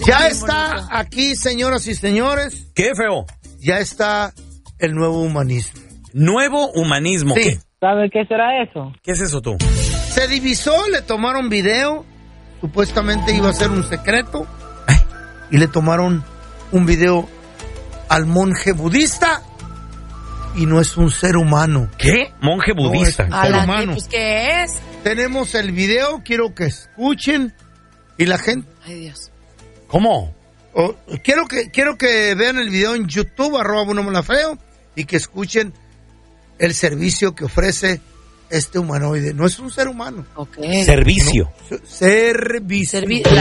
Ya está aquí, señoras y señores. ¿Qué, feo? Ya está el nuevo humanismo. ¿Nuevo humanismo? Sí. ¿Qué? ¿Sabe qué será eso? ¿Qué es eso tú? Se divisó, le tomaron video. Supuestamente iba a ser un secreto. Y le tomaron un video al monje budista. Y no es un ser humano. ¿Qué? Monje budista. No es un ser humano. Pues, ¿qué es? Tenemos el video, quiero que escuchen. Y la gente... Ay, Dios. ¿Cómo? Quiero que vean el video en YouTube, @BrunoMalafeo, y que escuchen el servicio que ofrece este humanoide. No es un ser humano. Ok. Servicio. Servicio.